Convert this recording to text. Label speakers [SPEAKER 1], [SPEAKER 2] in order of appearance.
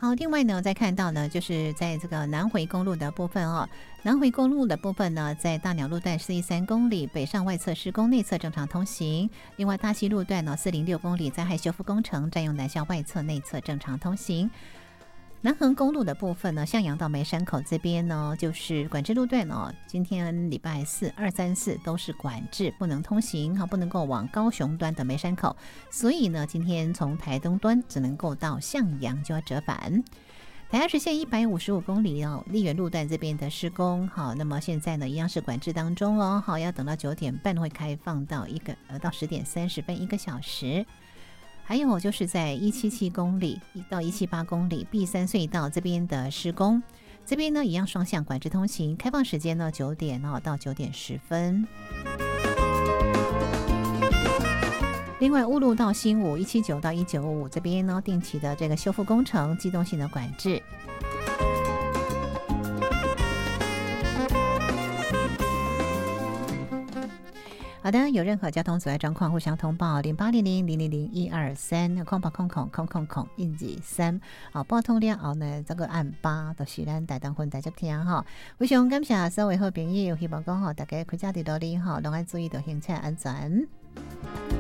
[SPEAKER 1] 好，另外呢，再看到呢，就是在这个南回公路的部分哦，南回公路的部分呢，在大鸟路段413公里，北上外侧施工，内侧正常通行。另外，大溪路段呢406公里，灾害修复工程，占用南向外侧，内侧正常通行。南横公路的部分呢，向阳到梅山口这边呢，就是管制路段哦。今天礼拜四、2、3、4都是管制，不能通行，不能够往高雄端的梅山口。所以呢，今天从台东端只能够到向阳，就要折返。台二十线155公里哦，丽园路段这边的施工，好，那么现在呢一样是管制当中哦，好，要等到9点半会开放到到10点30分1个小时。还有就是在177公里到178公里碧山隧道这边的施工，这边呢一样双向管制通行，开放时间呢9点到9点10分。另外乌路到新武179到195这边呢定期的这个修复工程，机动性的管制。好的，有任何交通阻碍状况互相通报0800000123空123报通了后呢，这个按8就是咱台东分台接听哈。非常感谢所有好朋友，希望讲大家开车在路里拢要注意到行车安全。